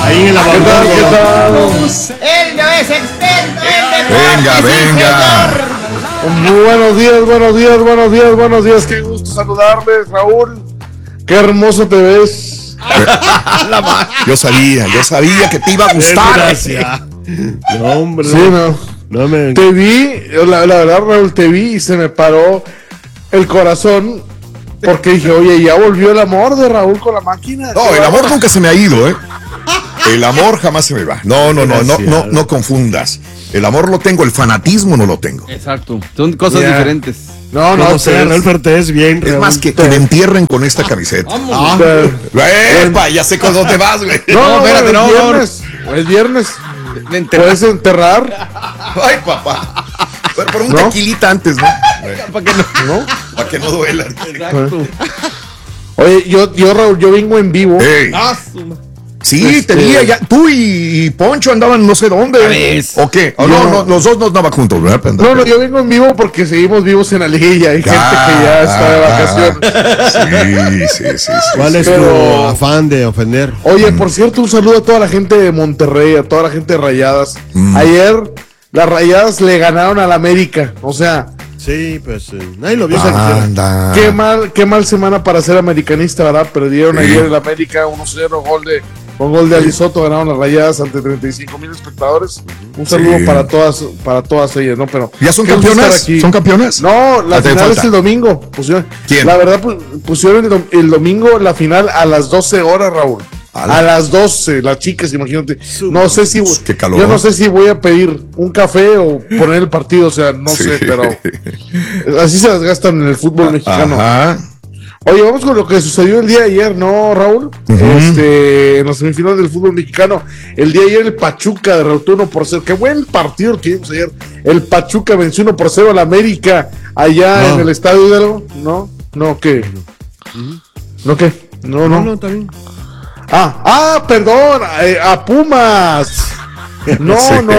Ahí en la ¿Qué tal? Él no es experto en Venga. Buenos días. Qué gusto saludarles, Raúl. Qué hermoso te ves. Yo sabía que te iba a gustar. No, hombre. Sí, no. Te vi, la verdad, Raúl, te vi y se me paró el corazón porque dije, oye, ya volvió el amor de Raúl con la máquina. No, el amor nunca se me ha ido, ¿eh? El amor jamás se me va. No confundas. El amor lo tengo, el fanatismo no lo tengo. Exacto, son cosas diferentes. No sé, Raúl, pero te ves bien. Es más que me entierren con esta camiseta. Ya sé con dónde vas, güey. No, espérate, el viernes. ¿Puedes enterrar? Ay, papá. Pero un tequilita antes, ¿no? Para que no duela. Exacto. Oye, yo Raúl, yo vengo en vivo. Sí, tenía ya. Tú y Poncho andaban no sé dónde. ¿O qué? No, los dos no andaban juntos, ¿verdad? No, yo vengo en vivo porque seguimos vivos en la liguilla. Hay gente que ya está de vacaciones. Sí. ¿Cuál es tu afán de ofender? Oye, por cierto, un saludo a toda la gente de Monterrey, a toda la gente de Rayadas. Ayer las Rayadas le ganaron al América. O sea, sí, pues nadie lo vio. Qué mal semana para ser americanista, ¿verdad? Perdieron ayer el América 1-0, con gol de Alisoto, ganaron las Rayadas ante 35,000 espectadores. Un saludo para todas ellas, ¿no? Pero ¿ya son campeonas? ¿Son campeonas? No, la final es el domingo. ¿Quién? La verdad, pusieron el domingo la final a las 12 horas, Raúl. A las 12, las chicas, imagínate. No sé si yo no sé si voy a pedir un café o poner el partido, o sea, no sé, pero así se las gastan en el fútbol mexicano. Ajá. Oye, vamos con lo que sucedió el día de ayer, ¿no, Raúl? En los semifinales del fútbol mexicano. El día de ayer el Pachuca derrotó 1-0. Qué buen partido que tuvimos ayer. El Pachuca venció 1-0 al América allá en el Estadio Hidalgo. ¿No qué? ¿No qué? No, está bien. Perdón, a Pumas. No,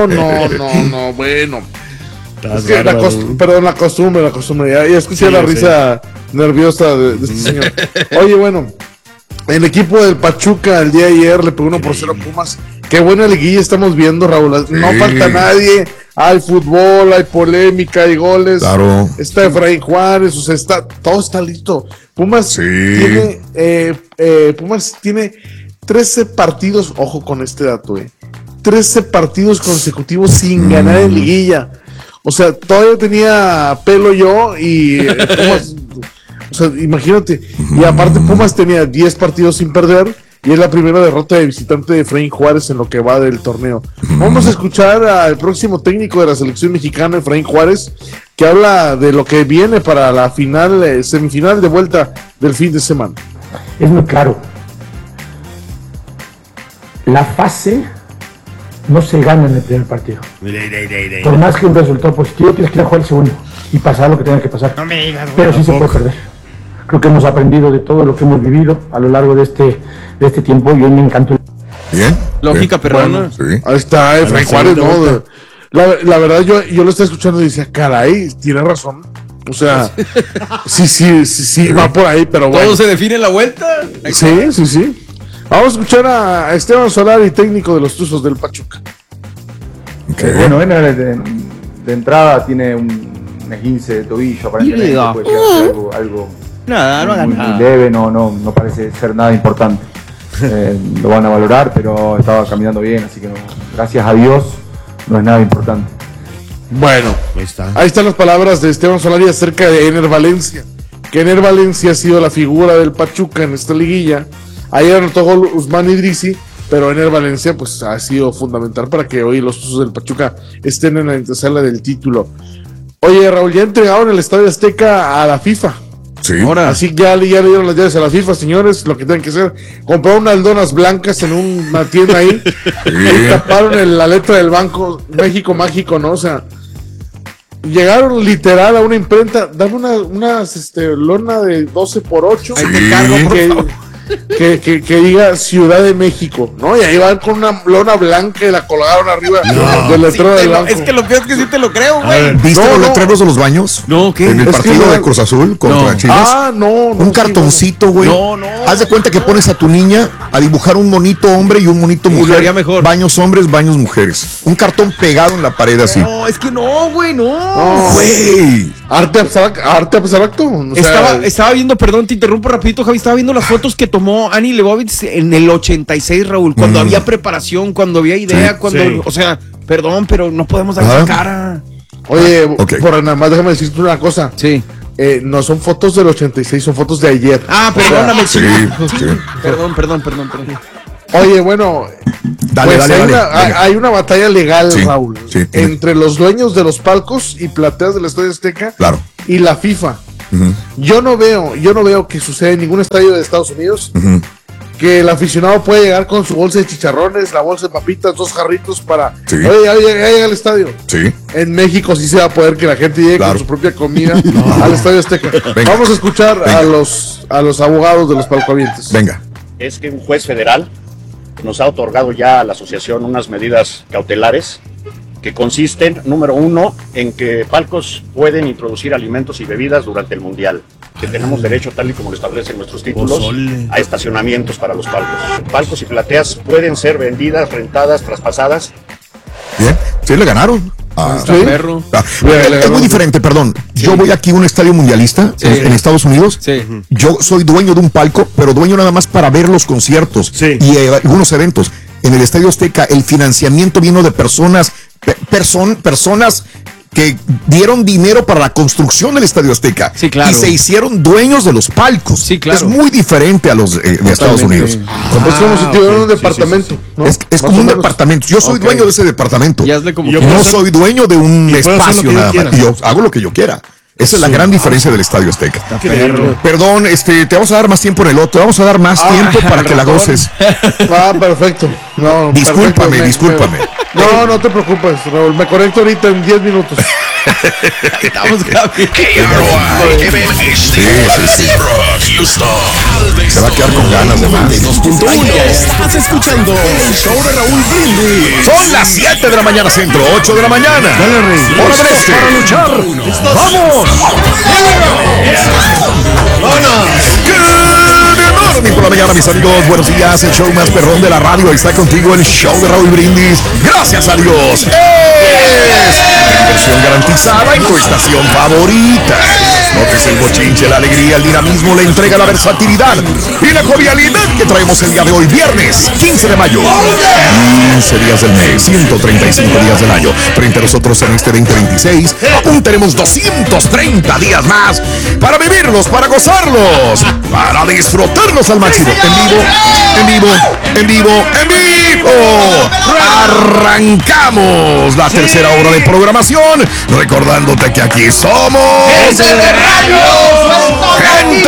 bueno. Es que la costumbre. Ya escuché la risa nerviosa de este señor. Oye, bueno, el equipo del Pachuca el día de ayer le pegó 1-0 a Pumas. Qué buena liguilla estamos viendo, Raúl. No falta nadie. Hay fútbol, hay polémica, hay goles. Claro. Está Efraín Juárez, o sea, todo está listo. Pumas tiene 13 partidos, ojo con este dato, 13 partidos consecutivos sin ganar en liguilla. O sea, todavía tenía pelo yo y Pumas, o sea, imagínate. Y aparte Pumas tenía 10 partidos sin perder y es la primera derrota de visitante de Efraín Juárez en lo que va del torneo. Vamos a escuchar al próximo técnico de la selección mexicana, Efraín Juárez, que habla de lo que viene para la final, semifinal de vuelta del fin de semana. Es muy claro. La fase no se gana en el primer partido. Por más que un resultado positivo, tienes que ir a jugar el segundo y pasar lo que tenga que pasar. No me digas, pero sí se puede perder. Creo que hemos aprendido de todo lo que hemos vivido a lo largo de este tiempo y hoy me encantó. Bien. Lógica perrona. Sí. Ahí está Efraín Juárez, ¿no? La verdad, yo lo estaba escuchando y decía, caray, tiene razón. O sea, sí, va por ahí, pero bueno. ¿Todo se define en la vuelta? Sí. Vamos a escuchar a Esteban Solari, técnico de los Tuzos del Pachuca. Bueno, de entrada tiene un esguince de tobillo, aparentemente puede ser algo muy leve, no parece ser nada importante. Lo van a valorar, pero estaba caminando bien, así que gracias a Dios no es nada importante. Bueno, ahí están las palabras de Esteban Solari acerca de Ener Valencia, que Ener Valencia ha sido la figura del Pachuca en esta liguilla. Ayer anotó gol Usman Idrisi, pero Ener Valencia pues ha sido fundamental para que hoy los Tuzos del Pachuca estén en la antesala del título. Oye, Raúl, ya entregaron el Estadio Azteca a la FIFA. Sí. Así que ya le dieron las llaves a la FIFA, señores. Lo que tienen que hacer, compraron unas donas blancas en una tienda ahí y taparon la letra del banco México Mágico, ¿no? O sea, llegaron literal a una imprenta, dame unas lona de 12x8. Ahí te cargo, por favor. que diga Ciudad de México, ¿no? Y ahí van con una lona blanca y la colgaron arriba del letrero del banco. Es que lo peor es que sí te lo creo, güey. ¿Viste los letreros de los baños? No, ¿qué? En el Es partido que de Cruz Azul contra Chivas. Un cartoncito, güey. No. Haz de cuenta que pones a tu niña a dibujar un monito hombre y un monito mujer. haría mejor. Baños hombres, baños mujeres. Un cartón pegado en la pared así. No, es que no, güey, no. Güey. Arte abstracto. O sea, Estaba viendo, perdón, te interrumpo rapidito, Javi, estaba viendo las fotos que tomó Annie Leibovitz en el 86, Raúl, cuando había preparación, cuando había idea, o sea, perdón, pero no podemos dar esa cara. Oye, por nada más déjame decirte una cosa. Sí. No son fotos del 86, son fotos de ayer. Perdóname. Sí. Perdón. Oye, bueno, Dale. hay una batalla legal, Sí, Raúl, sí. entre los dueños de los palcos y plateas del Estadio Azteca Claro. y la FIFA. Ujú. Yo no veo que suceda en ningún estadio de Estados Unidos que el aficionado puede llegar con su bolsa de chicharrones, la bolsa de papitas, 2 jarritos para... Sí. Oye, ya llega al estadio. Sí. En México sí se va a poder que la gente llegue Claro. con su propia comida al Estadio Azteca. Venga. Vamos a escuchar Venga. a los abogados de los palcoavientes. Venga. Es que un juez federal nos ha otorgado ya a la asociación unas medidas cautelares que consisten, número 1, en que palcos pueden introducir alimentos y bebidas durante el Mundial, que tenemos derecho, tal y como lo establecen nuestros títulos, a estacionamientos para los palcos. Palcos y plateas pueden ser vendidas, rentadas, traspasadas. Bien. Sí, le ganaron. ¿Sí? Perro. Es muy diferente, perdón. Yo voy aquí a un estadio mundialista en Estados Unidos. Sí. Yo soy dueño de un palco, pero dueño nada más para ver los conciertos y algunos eventos. En el Estadio Azteca, el financiamiento vino de personas que dieron dinero para la construcción del Estadio Azteca. Sí, claro. Y se hicieron dueños de los palcos. Sí, claro. Es muy diferente a los de Estados Unidos. Es como si tuvieran un departamento. ¿no? Es Más como o un menos. departamento. Yo soy dueño de ese departamento. Y hazle como Yo quieras. No soy dueño de un Y puedo hacer espacio lo que yo nada más. quiera. Yo hago lo que yo quiera. Esa es la gran diferencia del Estadio Azteca. Perdón, te vamos a dar más tiempo en el otro. Vamos a dar más tiempo para que la goces. Perfecto. No, Discúlpame, perfecto. discúlpame. No te preocupes, Raúl. Me conecto ahorita en 10 minutos. Estamos, Javi. Se va a quedar con ganas de más. Estás escuchando el show de Raúl Brindis. Son las 7 de la mañana centro, 8 de la mañana. Dale, Rey. Hora del este. Para luchar. ¡Vamos! Good morning por la mañana, mis amigos. Buenos días. El show más perrón de la radio está contigo. El show de Raúl Brindis. Gracias a Dios. Es inversión garantizada en tu estación favorita. Notes el bochinche, la alegría, el dinamismo, la entrega, la versatilidad y la jovialidad que traemos el día de hoy, viernes 15 de mayo. 15 días del mes, 135 días del año. Frente a nosotros en este 2026, aún tenemos 230 días más para vivirlos, para gozarlos, para disfrutarlos al máximo. En vivo. Arrancamos la tercera hora de programación, recordándote que aquí somos gente